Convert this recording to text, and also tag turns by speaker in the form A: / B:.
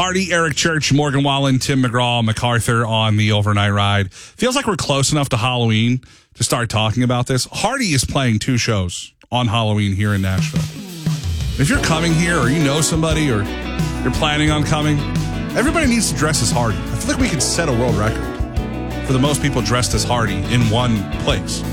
A: Hardy, Eric Church, Morgan Wallen, Tim McGraw, MacArthur on the overnight ride. Feels like we're close enough to Halloween to start talking about this. Hardy is playing 2 shows on Halloween here in Nashville. If you're coming here or you know somebody or you're planning on coming, everybody needs to dress as Hardy. I feel like we could set a world record for the most people dressed as Hardy in one place.